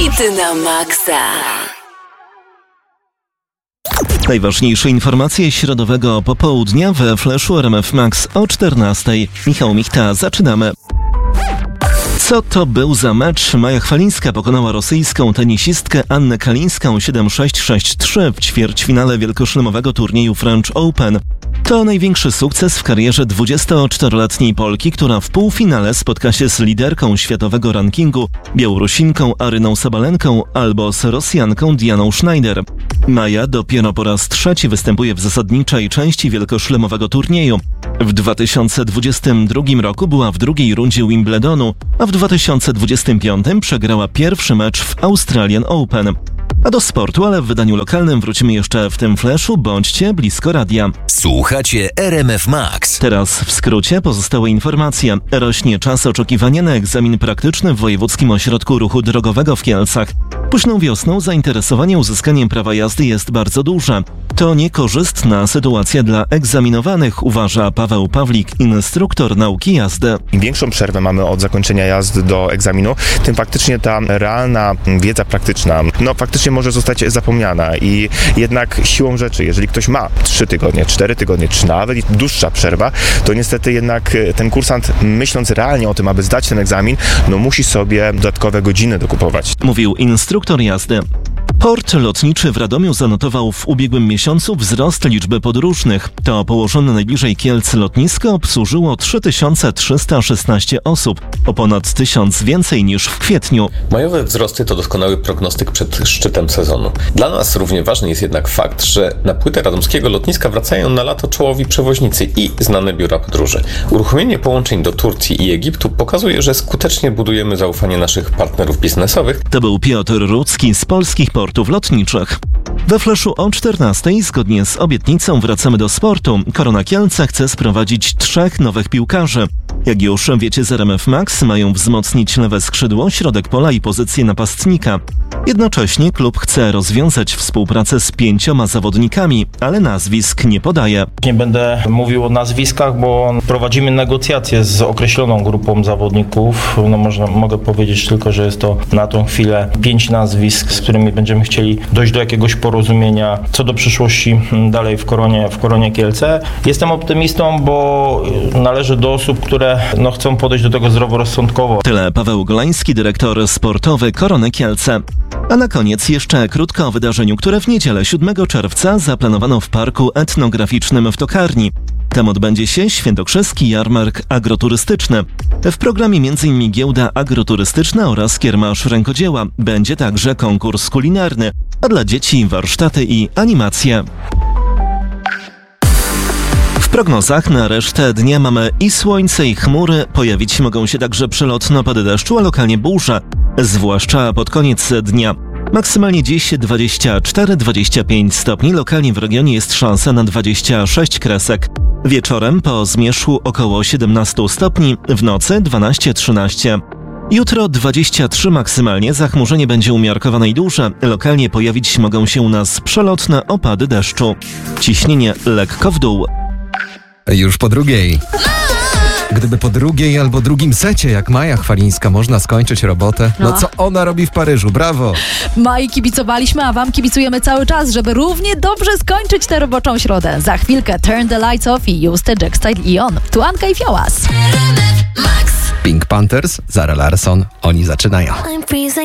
Hity na maksa. Najważniejsze informacje środowego popołudnia we Flashu RMF Max o 14:00. Michał Michta, zaczynamy. Co to był za mecz? Maja Chwalińska pokonała rosyjską tenisistkę Annę Kalińską 7-6, 6-3 w ćwierćfinale wielkoszlemowego turnieju French Open. To największy sukces w karierze 24-letniej Polki, która w półfinale spotka się z liderką światowego rankingu, Białorusinką Aryną Sabalenką albo z Rosjanką Dianą Schneider. Maja dopiero po raz trzeci występuje w zasadniczej części wielkoszlemowego turnieju. W 2022 roku była w drugiej rundzie Wimbledonu, a w 2025 przegrała pierwszy mecz w Australian Open. A do sportu, ale w wydaniu lokalnym wrócimy jeszcze w tym flashu. Bądźcie blisko radia. Słuchacie RMF Max. Teraz w skrócie pozostałe informacje. Rośnie czas oczekiwania na egzamin praktyczny w Wojewódzkim Ośrodku Ruchu Drogowego w Kielcach. Późną wiosną zainteresowanie uzyskaniem prawa jazdy jest bardzo duże. To niekorzystna sytuacja dla egzaminowanych, uważa Paweł Pawlik, instruktor nauki jazdy. Im większą przerwę mamy od zakończenia jazdy do egzaminu, tym faktycznie ta realna wiedza praktyczna, faktycznie może zostać zapomniana i jednak siłą rzeczy, jeżeli ktoś ma 3 tygodnie, 4 tygodnie, czy nawet dłuższa przerwa, to niestety jednak ten kursant, myśląc realnie o tym, aby zdać ten egzamin, musi sobie dodatkowe godziny dokupować. Mówił instruktor jazdy. Port lotniczy w Radomiu zanotował w ubiegłym miesiącu wzrost liczby podróżnych. To położone najbliżej Kielc lotnisko obsłużyło 3316 osób, o ponad 1000 więcej niż w kwietniu. Majowe wzrosty to doskonały prognostyk przed szczytem sezonu. Dla nas równie ważny jest jednak fakt, że na płytę radomskiego lotniska wracają na lato czołowi przewoźnicy i znane biura podróży. Uruchomienie połączeń do Turcji i Egiptu pokazuje, że skutecznie budujemy zaufanie naszych partnerów biznesowych. To był Piotr Rudzki z Polskich Portów Lotniczych. We Flashu o 14:00 zgodnie z obietnicą wracamy do sportu. Korona Kielce chce sprowadzić 3 nowych piłkarzy. Jak już wiecie z RMF Max, mają wzmocnić lewe skrzydło, środek pola i pozycję napastnika. Jednocześnie klub chce rozwiązać współpracę z 5 zawodnikami, ale nazwisk nie podaje. Nie będę mówił o nazwiskach, bo prowadzimy negocjacje z określoną grupą zawodników. Mogę powiedzieć tylko, że jest to na tą chwilę 5 nazwisk, z którymi będziemy chcieli dojść do jakiegoś porozumienia co do przyszłości dalej w Koronie Kielce. Jestem optymistą, bo należę do osób, które chcą podejść do tego zdroworozsądkowo. Tyle Paweł Golański, dyrektor sportowy Korony Kielce. A na koniec jeszcze krótko o wydarzeniu, które w niedzielę 7 czerwca zaplanowano w Parku Etnograficznym w Tokarni. Tam odbędzie się świętokrzyski jarmark agroturystyczny. W programie m.in. giełda agroturystyczna oraz kiermasz rękodzieła. Będzie także konkurs kulinarny, a dla dzieci warsztaty i animacje. W prognozach na resztę dnia mamy i słońce, i chmury. Pojawić mogą się także przelotne opady deszczu, a lokalnie burze, zwłaszcza pod koniec dnia. Maksymalnie dziś 24-25 stopni, lokalnie w regionie jest szansa na 26 kresek. Wieczorem po zmierzchu około 17 stopni, w nocy 12-13. Jutro 23 maksymalnie, zachmurzenie będzie umiarkowane i duże. Lokalnie pojawić mogą się u nas przelotne opady deszczu. Ciśnienie lekko w dół. Już po drugiej. Gdyby po drugiej albo drugim secie, jak Maja Chwalińska, można skończyć robotę, co ona robi w Paryżu? Brawo! Mai kibicowaliśmy, a wam kibicujemy cały czas, żeby równie dobrze skończyć tę roboczą środę. Za chwilkę Turn the Lights Off i Use the Jackstyle i On. Tu Anka i Fiołas. Pink Panthers, Zara Larsson, oni zaczynają.